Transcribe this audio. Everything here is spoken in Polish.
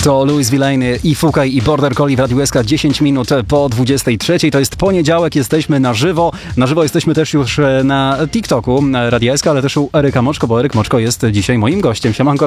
To Louis Villainy i Fukaj i Border Collie w Radiu SK 10 minut po 23. To jest poniedziałek, jesteśmy na żywo. Na żywo jesteśmy też już na TikToku Radia SK, ale też u Eryka Moczko, bo Eryk Moczko jest dzisiaj moim gościem. Siemanko.